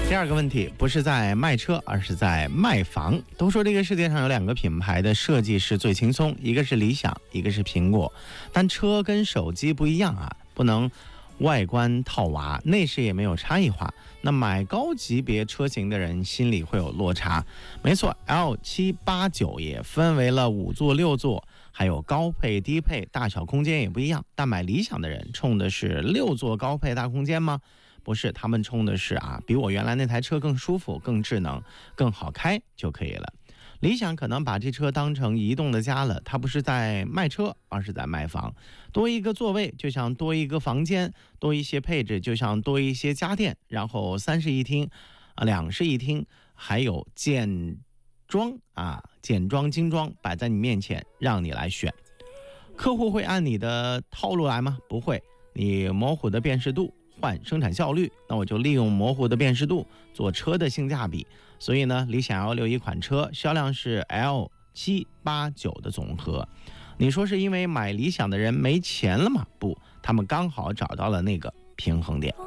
第二个问题不是在卖车，而是在卖房。都说这个世界上有两个品牌的设计是最轻松，一个是理想，一个是苹果。但车跟手机不一样啊，不能外观套娃，内饰也没有差异化。那买高级别车型的人心里会有落差。没错 ，L7、8、9也分为了5座、6座，还有高配、低配，大小空间也不一样。但买理想的人冲的是6座高配大空间吗？不是，他们冲的是比我原来那台车更舒服、更智能、更好开就可以了。理想可能把这车当成移动的家了，它不是在卖车，而是在卖房。多一个座位就像多一个房间，多一些配置就像多一些家电，然后3室一厅，2室一厅，还有简装精装摆在你面前，让你来选。客户会按你的套路来吗？不会。你模糊的辨识度换生产效率，那我就利用模糊的辨识度做车的性价比。所以呢，理想 L6一款车销量是 L7、8、9的总和。你说是因为买理想的人没钱了吗？不，他们刚好找到了那个平衡点。